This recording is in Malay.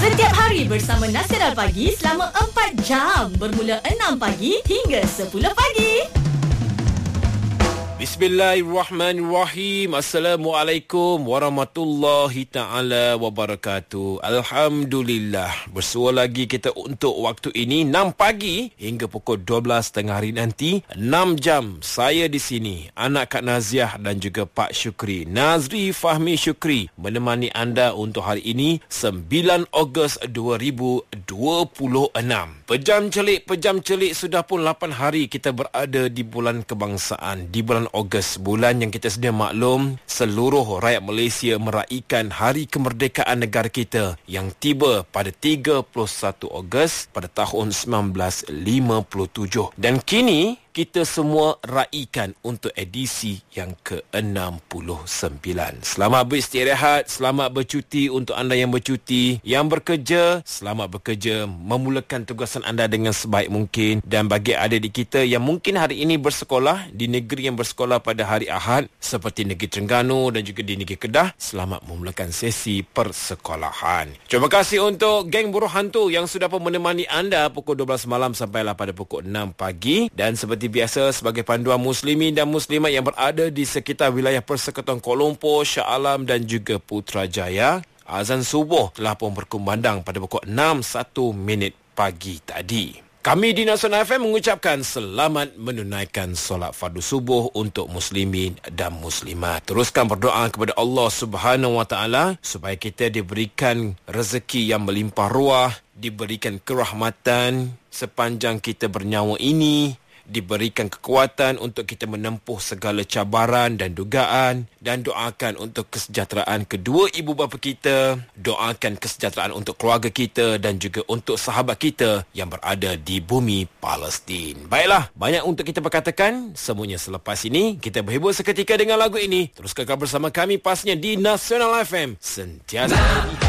Setiap hari bersama Nasiral Pagi selama 4 jam bermula 6 pagi hingga 10 pagi. Bismillahirrahmanirrahim. Assalamualaikum warahmatullahi ta'ala wabarakatuh. Alhamdulillah. Bersua lagi kita untuk waktu ini 6 pagi hingga pukul 12 tengah hari nanti. 6 jam saya di sini, anak Kak Naziah dan juga Pak Syukri, Nazri Fahmi Syukri, menemani anda untuk hari ini 9 Ogos 2026. Pejam celik sudah pun 8 hari kita berada di bulan kebangsaan, di bulan Ogos, bulan yang kita sedia maklum seluruh rakyat Malaysia meraihkan hari kemerdekaan negara kita yang tiba pada 31 Ogos pada tahun 1957. Dan kini kita semua raikan untuk edisi yang ke-69. Selamat beristirahat, selamat bercuti untuk anda yang bercuti, yang bekerja, selamat bekerja, memulakan tugasan anda dengan sebaik mungkin. Dan bagi adik-adik kita yang mungkin hari ini bersekolah di negeri yang bersekolah pada hari Ahad seperti negeri Terengganu dan juga di negeri Kedah, selamat memulakan sesi persekolahan. Terima kasih untuk geng buruh hantu yang sudah pun menemani anda pukul 12 malam sampailah pada pukul 6 pagi. Dan seperti biasa, sebagai panduan muslimin dan muslimat yang berada di sekitar wilayah Persekutuan Kuala Lumpur, Shah Alam dan juga Putrajaya, azan subuh telah pun berkumandang pada pukul 6:01 pagi tadi. Kami di Nasional FM mengucapkan selamat menunaikan solat fardu subuh untuk muslimin dan muslimat. Teruskan berdoa kepada Allah Subhanahu Wa Taala supaya kita diberikan rezeki yang melimpah ruah, diberikan kerahmatan sepanjang kita bernyawa ini, diberikan kekuatan untuk kita menempuh segala cabaran dan dugaan, dan doakan untuk kesejahteraan kedua ibu bapa kita, doakan kesejahteraan untuk keluarga kita dan juga untuk sahabat kita yang berada di bumi Palestin. Baiklah, banyak untuk kita berkatakan. Semuanya selepas ini kita berhibur seketika dengan lagu ini. Terus kekal bersama kami pastinya di Nasional FM. Sentiasa